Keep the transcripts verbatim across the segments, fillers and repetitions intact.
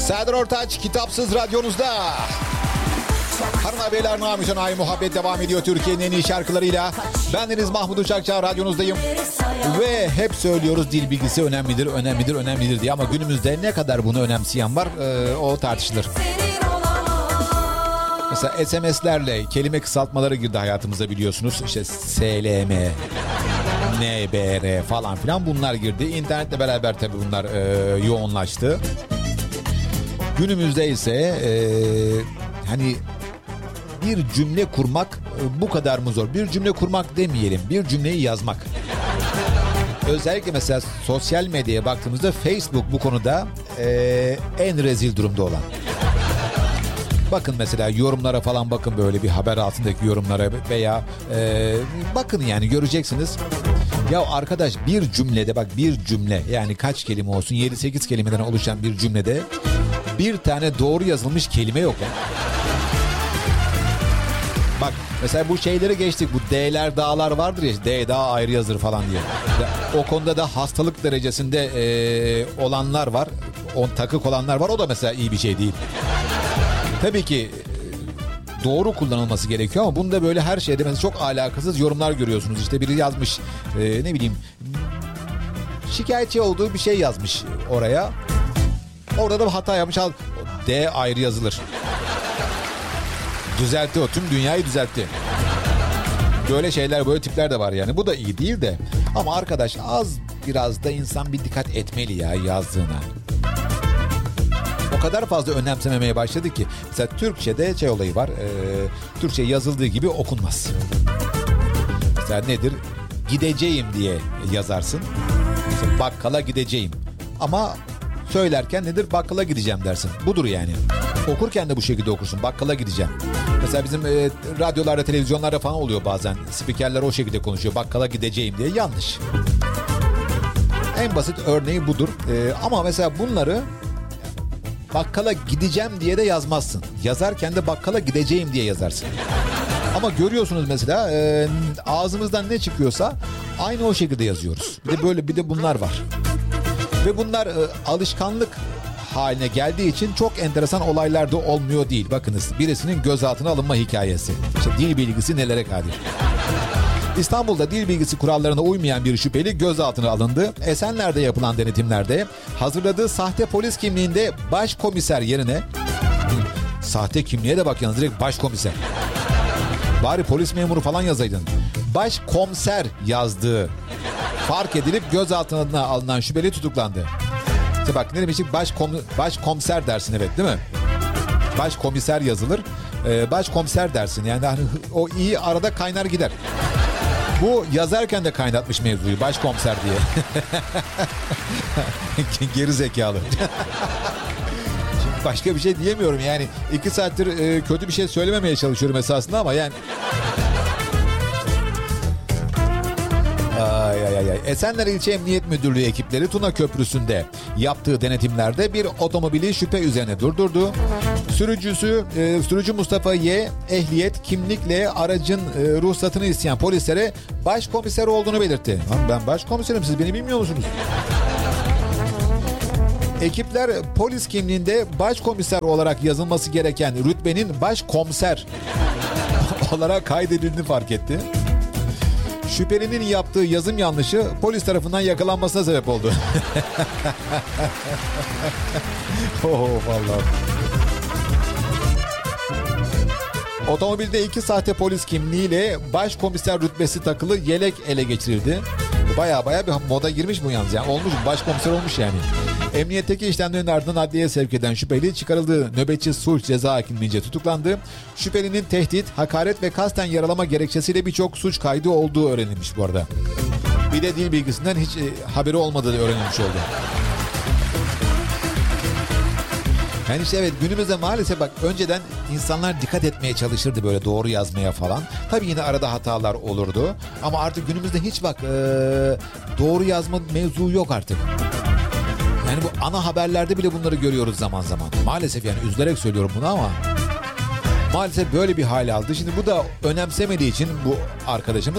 Serdar Ortaç Kitapsız Radyonuzda. Hanımlar beyler, namücan ay muhabbet devam ediyor Türkiye'nin en iyi şarkılarıyla. Bendeniz Mahmut Uçakçı, radyonuzdayım. Ve hep söylüyoruz dil bilgisi önemlidir, önemlidir, önemlidir diye. Ama günümüzde ne kadar bunu önemseyen var, e, o tartışılır. Mesela S M S'lerle kelime kısaltmaları girdi hayatımıza, biliyorsunuz. İşte S L M, N B R falan filan bunlar girdi. İnternetle beraber tabii bunlar e, yoğunlaştı. Günümüzde ise e, hani bir cümle kurmak e, bu kadar mı zor? Bir cümle kurmak demeyelim, bir cümleyi yazmak. Özellikle mesela sosyal medyaya baktığımızda Facebook bu konuda e, en rezil durumda olan. Bakın mesela yorumlara falan bakın, böyle bir haber altındaki yorumlara veya e, bakın yani göreceksiniz. Ya arkadaş, bir cümlede bak, bir cümle yani kaç kelime olsun, yedi sekiz kelimeden oluşan bir cümlede bir tane doğru yazılmış kelime yok ya. Bak mesela bu şeyleri geçtik, bu D'ler dağlar vardır ya, D daha ayrı yazılır falan diye. Ya, o konuda da hastalık derecesinde e, olanlar var, on takık olanlar var, o da mesela iyi bir şey değil. Tabii ki doğru kullanılması gerekiyor ama bunda böyle her şeyde mesela çok alakasız yorumlar görüyorsunuz. İşte biri yazmış e, ne bileyim şikayetçi olduğu bir şey yazmış oraya. Orada da bir hata yapmış. D ayrı yazılır. Düzeltti o. Tüm dünyayı düzeltti. Böyle şeyler, böyle tipler de var yani. Bu da iyi değil de. Ama arkadaş az biraz da insan bir dikkat etmeli ya yazdığına. O kadar fazla önemsememeye başladı ki. Mesela Türkçe'de şey olayı var. E, Türkçe yazıldığı gibi okunmaz. Mesela nedir? Gideceğim diye yazarsın. Mesela bakkala gideceğim. Ama söylerken nedir? Bakkala gideceğim dersin. Budur yani. Okurken de bu şekilde okursun. Bakkala gideceğim. Mesela bizim e, radyolarda, televizyonlarda falan oluyor bazen. Spikerler o şekilde konuşuyor. Bakkala gideceğim diye. Yanlış. En basit örneği budur. E, ama mesela bunları bakkala gideceğim diye de yazmazsın. Yazarken de bakkala gideceğim diye yazarsın. Ama görüyorsunuz mesela e, ağzımızdan ne çıkıyorsa aynı o şekilde yazıyoruz. Bir de böyle bir de bunlar var. Ve bunlar e, alışkanlık haline geldiği için çok enteresan olaylar da olmuyor değil. Bakınız, birisinin gözaltına alınma hikayesi. İşte dil bilgisi nelere kadir. İstanbul'da dil bilgisi kurallarına uymayan bir şüpheli gözaltına alındı. Esenler'de yapılan denetimlerde hazırladığı sahte polis kimliğinde başkomiser yerine, sahte kimliğe de bak yalnız, direkt başkomiser. Bari polis memuru falan yazaydın. Başkomiser yazdığı fark edilip gözaltına alınan şüpheli tutuklandı. İşte bak ne demiştik, başkom, başkomiser dersin, evet değil mi? Başkomiser yazılır. Ee, başkomiser dersin yani, hani o iyi arada kaynar gider. Bu yazarken de kaynatmış mevzuyu, başkomiser diye. Geri zekalı. Şimdi başka bir şey diyemiyorum yani. iki saattir e, kötü bir şey söylememeye çalışıyorum esasında ama yani. Ay ay ay. Esenler İlçe Emniyet Müdürlüğü ekipleri Tuna Köprüsü'nde yaptığı denetimlerde bir otomobili şüphe üzerine durdurdu. Sürücüsü, e, sürücü Mustafa Y. ehliyet, kimlikle aracın e, ruhsatını isteyen polislere başkomiser olduğunu belirtti. Lan ben başkomiserim, siz beni bilmiyor musunuz? Ekipler polis kimliğinde başkomiser olarak yazılması gereken rütbenin başkomiser olarak kaydedildiğini fark etti. Şüphelinin yaptığı yazım yanlışı polis tarafından yakalanmasına sebep oldu. Oh vallahi. Otomobilde iki sahte polis kimliğiyle başkomiser rütbesi takılı yelek ele geçirildi. Baya baya bir moda girmiş bu yalnız yani. Olmuş, başkomiser olmuş yani. Emniyetteki işlemlerin ardından adliyeye sevk eden şüpheli çıkarıldığı nöbetçi sulh ceza hakimliğince tutuklandı. Şüphelinin tehdit, hakaret ve kasten yaralama gerekçesiyle birçok suç kaydı olduğu öğrenilmiş bu arada. Bir de dil bilgisinden hiç e, haberi olmadığı öğrenilmiş oldu. Yani işte evet, günümüzde maalesef bak, önceden insanlar dikkat etmeye çalışırdı böyle doğru yazmaya falan. Tabii yine arada hatalar olurdu. Ama artık günümüzde hiç bak e, doğru yazma mevzu yok artık. Yani bu ana haberlerde bile bunları görüyoruz zaman zaman. Maalesef yani, üzülerek söylüyorum bunu ama maalesef böyle bir hal aldı. Şimdi bu da önemsemediği için bu arkadaşımız,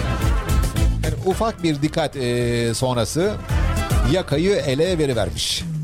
yani ufak bir dikkat e, sonrası yakayı ele verivermiş.